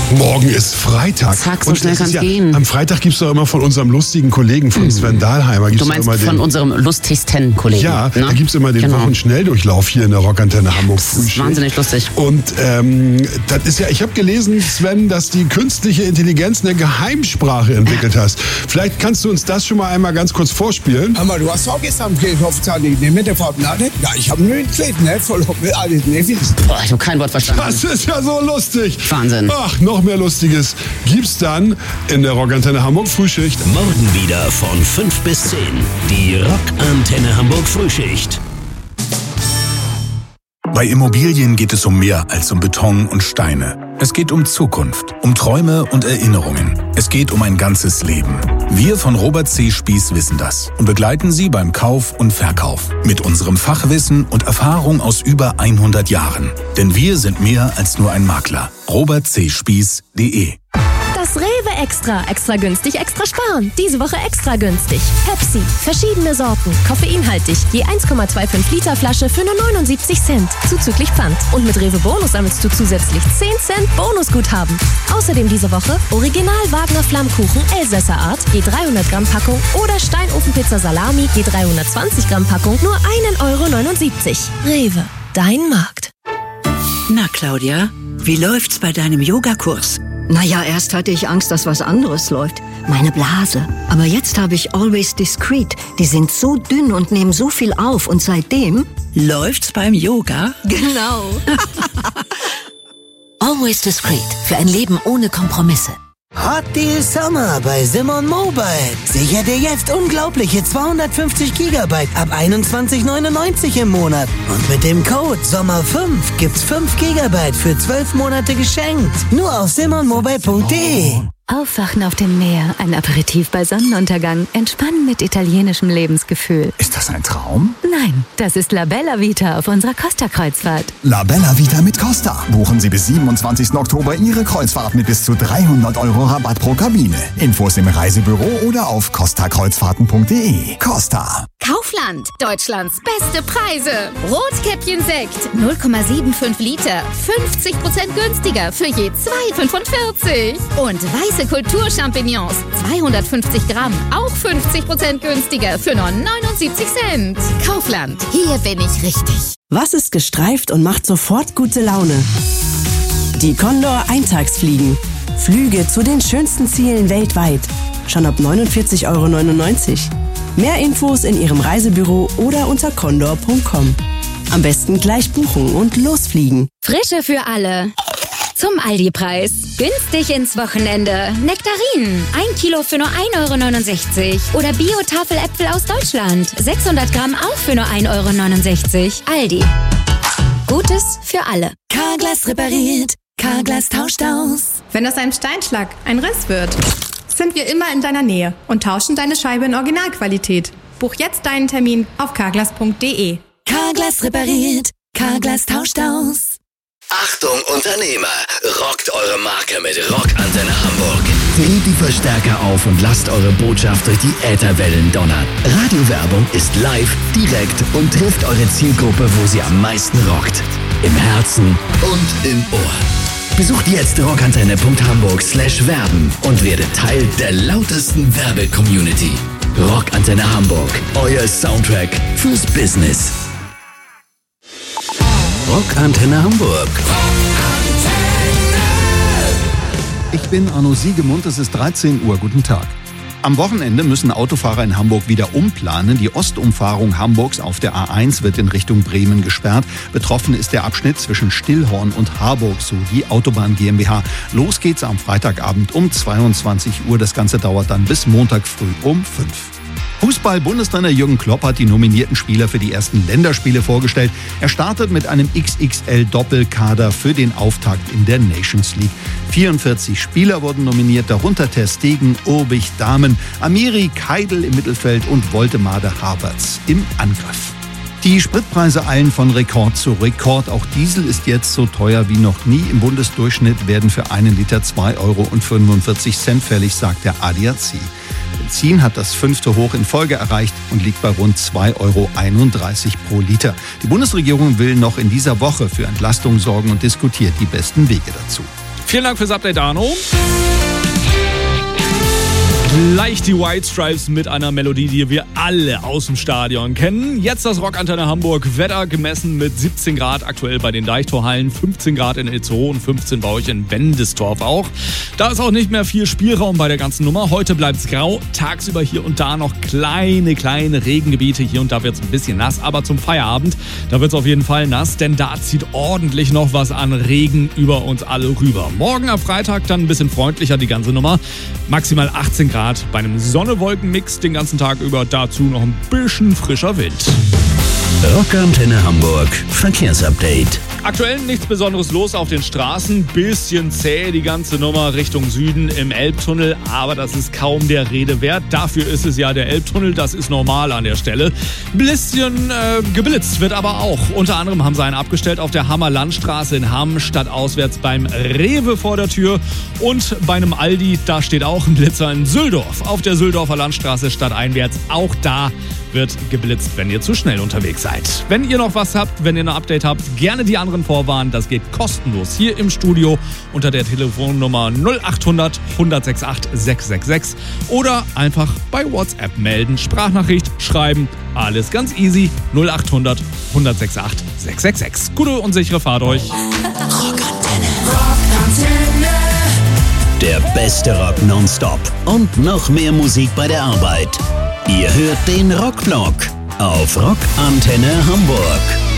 Morgen ist Freitag. Zack, so schnell kann's gehen. Am Freitag gibt's doch immer von unserem lustigen Kollegen, von Sven Dahlheimer. Du meinst von unserem lustigsten Kollegen? Ja, da gibt's immer den Wochenschnelldurchlauf hier in der Rockantenne Hamburg. Das ist wahnsinnig lustig. Und das ist ja, ich habe gelesen, Sven, dass die künstliche Intelligenz eine Geheimsprache entwickelt hast. Vielleicht kannst du uns das schon mal einmal ganz kurz vorspielen. Aber du hast auch gestern mit der Fahrtenlade? Ja, ich habe nur ein Kleid, ne? Voll mit alles, ne? Boah, ich habe kein Wort verstanden. Das ist ja so lustig. Wahnsinn. Ach, noch mehr Lustiges gibt's dann in der Rockantenne Hamburg Frühschicht. Morgen wieder von 5 bis 10. Die Rockantenne Hamburg Frühschicht. Bei Immobilien geht es um mehr als um Beton und Steine. Es geht um Zukunft, um Träume und Erinnerungen. Es geht um ein ganzes Leben. Wir von Robert C. Spieß wissen das und begleiten Sie beim Kauf und Verkauf. Mit unserem Fachwissen und Erfahrung aus über 100 Jahren. Denn wir sind mehr als nur ein Makler. robertcspieß.de. Das Rewe Extra. Extra günstig, extra sparen. Diese Woche extra günstig. Pepsi. Verschiedene Sorten. Koffeinhaltig. Je 1,25 Liter Flasche für nur 79 Cent. Zuzüglich Pfand. Und mit Rewe Bonus sammelst du zusätzlich 10 Cent Bonusguthaben. Außerdem diese Woche Original Wagner Flammkuchen Elsässer Art. Je 300 Gramm Packung. Oder Steinofenpizza Salami. Je 320 Gramm Packung. Nur 1,79 €. Rewe. Dein Markt. Na, Claudia, wie läuft's bei deinem Yogakurs? Naja, erst hatte ich Angst, dass was anderes läuft. Meine Blase. Aber jetzt habe ich Always Discreet. Die sind so dünn und nehmen so viel auf. Und seitdem... Läuft's beim Yoga? Genau. Always Discreet. Für ein Leben ohne Kompromisse. Hot Deal Summer bei Simon Mobile. Sicher dir jetzt unglaubliche 250 GB ab 21,99 im Monat. Und mit dem Code SOMMER5 gibt's 5 GB für 12 Monate geschenkt. Nur auf simonmobile.de. Aufwachen auf dem Meer, ein Aperitif bei Sonnenuntergang, entspannen mit italienischem Lebensgefühl. Ist das ein Traum? Nein, das ist La Bella Vita auf unserer Costa-Kreuzfahrt. La Bella Vita mit Costa. Buchen Sie bis 27. Oktober Ihre Kreuzfahrt mit bis zu 300 € Rabatt pro Kabine. Infos im Reisebüro oder auf costakreuzfahrten.de. Costa. Kaufland, Deutschlands beste Preise. Rotkäppchen Sekt, 0,75 Liter, 50% günstiger für je 2,45. Und weiße Kulturchampignons, 250 Gramm, auch 50% günstiger für nur 79 Cent. Kaufland, hier bin ich richtig. Was ist gestreift und macht sofort gute Laune? Die Condor Eintagsfliegen. Flüge zu den schönsten Zielen weltweit. Schon ab 49,99 €. Mehr Infos in Ihrem Reisebüro oder unter condor.com. Am besten gleich buchen und losfliegen. Frische für alle. Zum Aldi-Preis. Günstig ins Wochenende. Nektarinen. 1 Kilo für nur 1,69 € Oder Bio-Tafeläpfel aus Deutschland. 600 Gramm auch für nur 1,69 €. Aldi. Gutes für alle. Carglass repariert. Carglass tauscht aus. Wenn aus einem Steinschlag ein Riss wird, sind wir immer in deiner Nähe und tauschen deine Scheibe in Originalqualität. Buch jetzt deinen Termin auf carglass.de. Carglass repariert. Carglass tauscht aus. Achtung Unternehmer, rockt eure Marke mit Rockantenne Hamburg. Dreht die Verstärker auf und lasst eure Botschaft durch die Ätherwellen donnern. Radiowerbung ist live, direkt und trifft eure Zielgruppe, wo sie am meisten rockt. Im Herzen und im Ohr. Besucht jetzt rockantenne.hamburg/werben und werdet Teil der lautesten Werbe-Community. Rockantenne Hamburg, euer Soundtrack fürs Business. Rockantenne Hamburg. Ich bin Arno Siegemund, es ist 13 Uhr. Guten Tag. Am Wochenende müssen Autofahrer in Hamburg wieder umplanen. Die Ostumfahrung Hamburgs auf der A1 wird in Richtung Bremen gesperrt. Betroffen ist der Abschnitt zwischen Stillhorn und Harburg, so die Autobahn GmbH. Los geht's am Freitagabend um 22 Uhr. Das Ganze dauert dann bis Montag früh um 5. Fußball-Bundestrainer Jürgen Klopp hat die nominierten Spieler für die ersten Länderspiele vorgestellt. Er startet mit einem XXL-Doppelkader für den Auftakt in der Nations League. 44 Spieler wurden nominiert, darunter Ter Stegen, Urbich, Dahmen, Amiri, Keidel im Mittelfeld und Woltemade Havertz im Angriff. Die Spritpreise eilen von Rekord zu Rekord. Auch Diesel ist jetzt so teuer wie noch nie. Im Bundesdurchschnitt werden für einen Liter 2,45 € fällig, sagt der ADAC. Benzin hat das 5. Hoch in Folge erreicht und liegt bei rund 2,31 € pro Liter. Die Bundesregierung will noch in dieser Woche für Entlastung sorgen und diskutiert die besten Wege dazu. Vielen Dank fürs Update, Arno. Gleich die White Stripes mit einer Melodie, die wir alle aus dem Stadion kennen. Jetzt das Rockantenne Hamburg. Wetter gemessen mit 17 Grad aktuell bei den Deichtorhallen, 15 Grad in Itzehoe und 15 bei euch in Wendesdorf auch. Da ist auch nicht mehr viel Spielraum bei der ganzen Nummer. Heute bleibt es grau, tagsüber hier und da noch kleine Regengebiete. Hier und da wird es ein bisschen nass, aber zum Feierabend, da wird es auf jeden Fall nass, denn da zieht ordentlich noch was an Regen über uns alle rüber. Morgen am Freitag dann ein bisschen freundlicher die ganze Nummer. Maximal 18 Grad bei einem Sonne-Wolken-Mix den ganzen Tag über. Dazu noch ein bisschen frischer Wind. Rockantenne Hamburg Verkehrsupdate. Aktuell nichts Besonderes los auf den Straßen. Bisschen zäh die ganze Nummer Richtung Süden im Elbtunnel. Aber das ist kaum der Rede wert. Dafür ist es ja der Elbtunnel. Das ist normal an der Stelle. Ein bisschen geblitzt wird aber auch. Unter anderem haben sie einen abgestellt auf der Hammer-Landstraße in Hamm. Stadtauswärts beim Rewe vor der Tür. Und bei einem Aldi, da steht auch ein Blitzer in Süldorf. Auf der Süldorfer Landstraße stadteinwärts. Auch da wird geblitzt, wenn ihr zu schnell unterwegs seid. Wenn ihr noch was habt, wenn ihr ein Update habt, gerne die anderen vorwarnen. Das geht kostenlos hier im Studio unter der Telefonnummer 0800 168 666 oder einfach bei WhatsApp melden. Sprachnachricht schreiben, alles ganz easy. 0800 168 666. Gute und sichere Fahrt euch. Rockantenne. Der beste Rock nonstop und noch mehr Musik bei der Arbeit. Ihr hört den Rockblock auf Rockantenne Hamburg.